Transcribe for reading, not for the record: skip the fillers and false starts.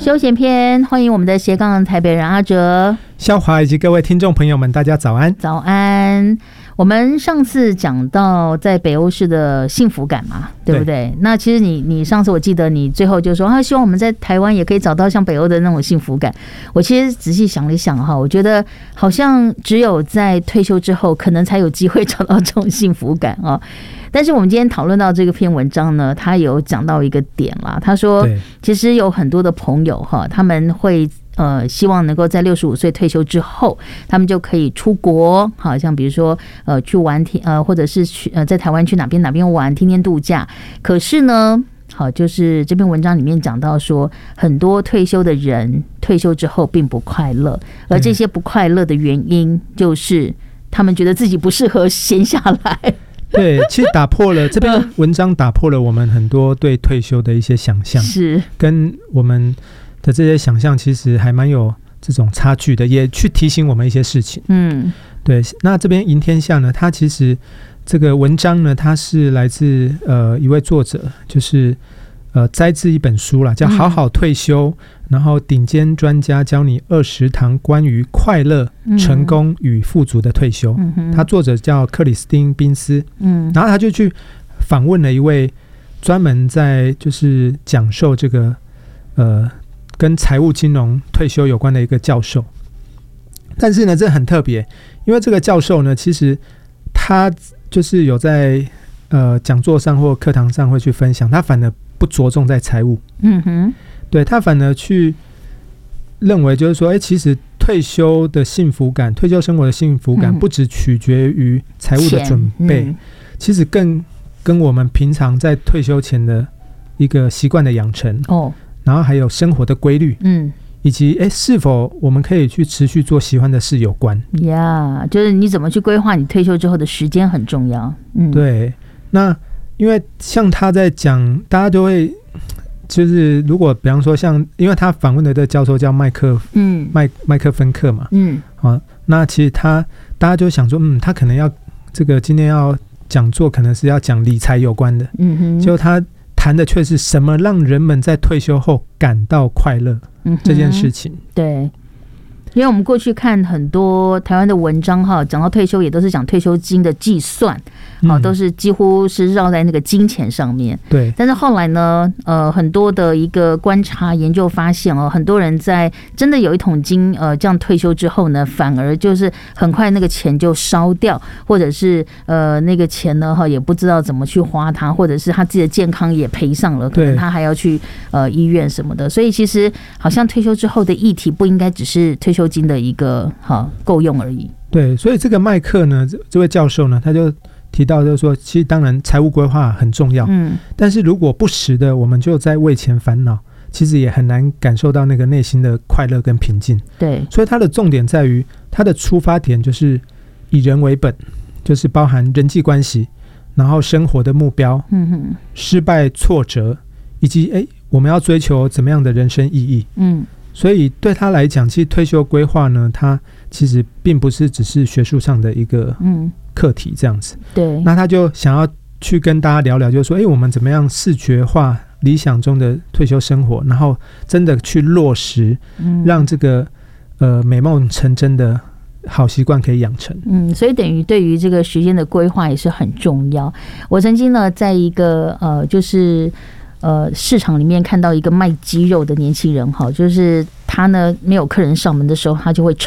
休闲篇，欢迎我们的斜杠台北人阿哲、 肖华以及各位听众朋友们，大家早安。 早安。我们上次讲到在北欧式的幸福感嘛，对不对？那其实你上次我记得你最后就说希望我们在台湾也可以找到像北欧的那种幸福感。我其实仔细想了想哈，我觉得好像只有在退休之后，可能才有机会找到这种幸福感啊。但是我们今天讨论到这个篇文章呢，他有讲到一个点啦，他说其实有很多的朋友哈，他们会希望能够在65岁退休之后，他们就可以出国，好像比如说去玩或者是去在台湾去哪边玩，天天度假。可是呢，好，就是这篇文章里面讲到说，很多退休的人退休之后并不快乐，而这些不快乐的原因就是他们觉得自己不适合闲下来。 对，其实打破了这篇文章打破了我们很多对退休的一些想象，是跟我们的这些想象其实还蛮有这种差距的，也去提醒我们一些事情。对。那这边赢天下呢，它其实这个文章呢，它是来自一位作者，就是摘自一本书啦，叫《好好退休》，然后顶尖专家教你20堂关于快乐、成功与富足的退休。他作者叫克里斯汀·宾斯。然后他就去访问了一位专门在就是讲授这个跟财务金融退休有关的一个教授。但是呢，这很特别，因为这个教授呢，其实他就是有在讲座上或课堂上会去分享，他反而不着重在财务。对，他反而去认为就是说，其实退休的幸福感，退休生活的幸福感，不只取决于财务的准备，其实更跟我们平常在退休前的一个习惯的养成，然后还有生活的规律，以及是否我们可以去持续做喜欢的事有关。 就是你怎么去规划你退休之后的时间很重要。 对。那因为像他在讲，大家都会就是如果比方说像，因为他访问的这个教授叫麦克芬克嘛，那其实大家就想说，他可能要这个今天要讲座，可能是要讲理财有关的，结果他谈的却是什么让人们在退休后感到快乐这件事情。 对。因为我们过去看很多台湾的文章哈，讲到退休也都是讲退休金的计算，都是几乎是绕在那个金钱上面。对。但是后来呢，很多的一个观察研究发现很多人在真的有一桶金这样退休之后呢，反而就是很快那个钱就烧掉，或者是那个钱呢也不知道怎么去花它，或者是他自己的健康也赔上了，可能他还要去医院什么的。所以其实好像退休之后的议题不应该只是退休金的一个够用而已。 对，所以这个麦克呢，这位教授呢，他就提到就是说，其实当然财务规划很重要，但是如果不时的我们就在为钱烦恼，其实也很难感受到那个内心的快乐跟平静。对，所以他的重点在于他的出发点就是以人为本，就是包含人际关系，然后生活的目标，失败挫折，以及我们要追求怎么样的人生意义。所以对他来讲，其实退休规划呢，他其实并不是只是学术上的一个课题这样子。对。那他就想要去跟大家聊聊，就是说，我们怎么样视觉化理想中的退休生活，然后真的去落实，让这个美梦成真的好习惯可以养成。 所以等于对于这个时间的规划也是很重要。我曾经呢，在一个就是市场里面看到一个卖鸡肉的年轻人，就是他呢没有客人上门的时候，他就会